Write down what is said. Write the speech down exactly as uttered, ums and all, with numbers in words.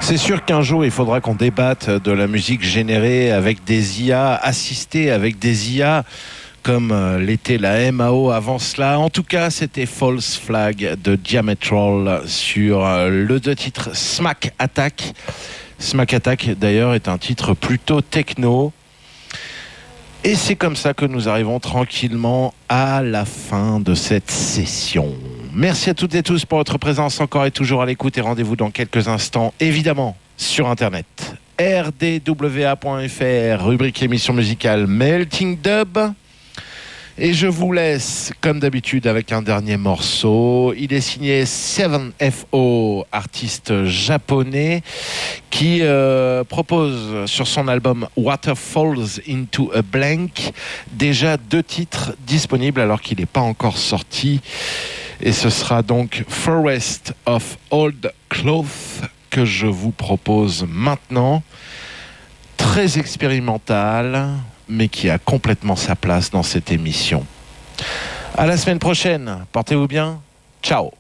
C'est sûr qu'un jour, il faudra qu'on débatte de la musique générée avec des I A, assistée avec des I A, comme l'était la M A O avant cela. En tout cas, c'était False Flag de Diametral sur le deux titres Smack Attack. Smack Attack, d'ailleurs, est un titre plutôt techno. Et c'est comme ça que nous arrivons tranquillement à la fin de cette session. Merci à toutes et tous pour votre présence encore et toujours à l'écoute, et rendez-vous dans quelques instants, évidemment, sur Internet. r d w a point f r, rubrique émission musicale Melting Dub. Et je vous laisse, comme d'habitude, avec un dernier morceau. Il est signé seven F O, artiste japonais, qui euh, propose sur son album Water Falls into a Blank déjà deux titres disponibles alors qu'il n'est pas encore sorti. Et ce sera donc Forest of Old Cloth que je vous propose maintenant. Très expérimental, mais qui a complètement sa place dans cette émission. À la semaine prochaine. Portez-vous bien. Ciao.